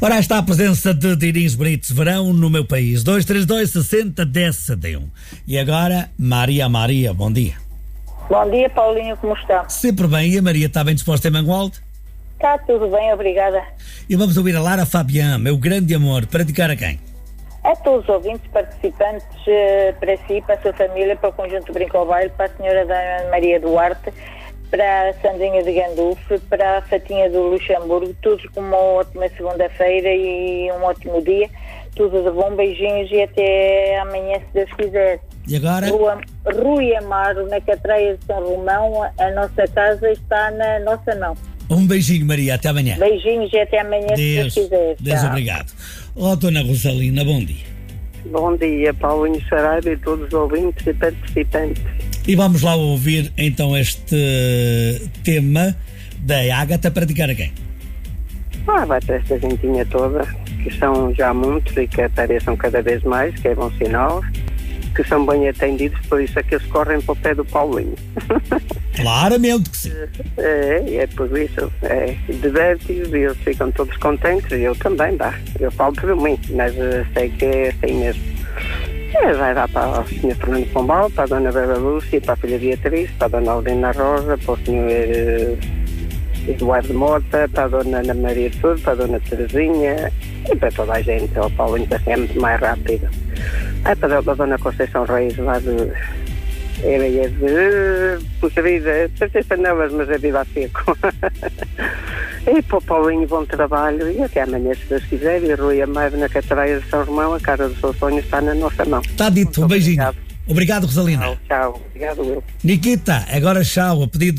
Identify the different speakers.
Speaker 1: Ora, está a presença de Dirins Bonitos Verão no meu país. 232-60-10-71. E agora, Maria, bom dia.
Speaker 2: Bom dia, Paulinho, como está?
Speaker 1: Sempre bem. E a Maria está bem disposta em Mangualde?
Speaker 2: Está tudo bem, obrigada.
Speaker 1: E vamos ouvir a Lara Fabian, meu grande amor, para dedicar a quem?
Speaker 2: A todos os ouvintes, participantes, para si, para a sua família, para o Conjunto Brinco ao Baile, para a senhora Dona Maria Duarte, para a Sandrinha de Gandulfe, para a Fatinha do Luxemburgo, todos com uma ótima segunda-feira e um ótimo dia. Tudo de bom, beijinhos e até amanhã, se Deus quiser.
Speaker 1: E agora?
Speaker 2: Rui Amaro, na Catreia de São Romão, a nossa casa está na nossa mão.
Speaker 1: Um beijinho, Maria, até amanhã.
Speaker 2: Beijinhos e até amanhã, se Deus quiser.
Speaker 1: Deus, obrigado. Ó, Dona Rosalina, bom dia.
Speaker 3: Bom dia, Paulinho Saraiva e todos os ouvintes e participantes.
Speaker 1: E vamos lá ouvir então este tema da Ágata para dedicar a quem?
Speaker 3: Vai para esta gentinha toda, que são já muitos e que apareçam cada vez mais, que é bom sinal, que são bem atendidos, por isso é que eles correm para o pé do Paulinho.
Speaker 1: Claramente que sim.
Speaker 3: É por isso, diverte-os e eles ficam todos contentes, e eu também, eu falo por mim, mas sei que é assim mesmo. Vai dar para o Sr. Fernando Pombal, para a Dona Bela Lúcia, para a filha Beatriz, para a Dona Aldina Rosa, para o Sr. Eduardo Mota, para a Dona Ana Maria de Sousa, para a Dona Terezinha e para toda a gente. O Paulinho é muito mais rápido. Para a Dona Conceição Reis, lá de... puxa vida, pensei panelas, mas é viva a seco. E para o Paulinho, bom trabalho e até amanhã, se Deus quiser. E Rui Amaro, na Catreia de São Romão, a cara do seu sonho está na nossa mão.
Speaker 1: Está dito, um beijinho. Obrigado, Rosalina.
Speaker 3: Tchau, obrigado eu.
Speaker 1: Nikita, agora tchau, a pedido